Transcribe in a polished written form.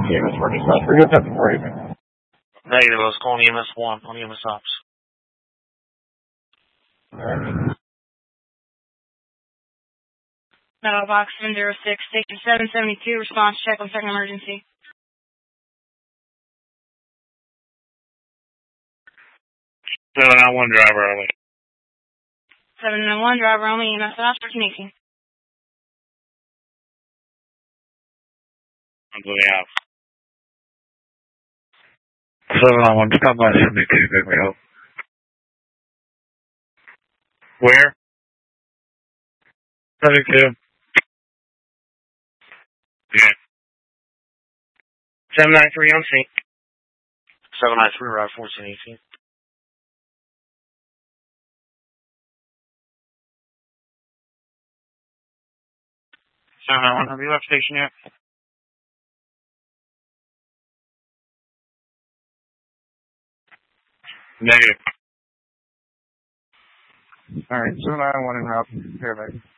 EMS for dispatch. We're good for you. Negative, I was calling EMS 1 on EMS ops. Alright. Metal box 706, station 772, response check on second emergency. 791 driver only. 791 driver only, EMS ops for Kinesi. Under the house. 791, stop by 72, pick me up. Where? 72. Yeah. 793 on scene. 793, ride 1418. Have you left station yet? Negative. Alright, 791 en route. Here, baby.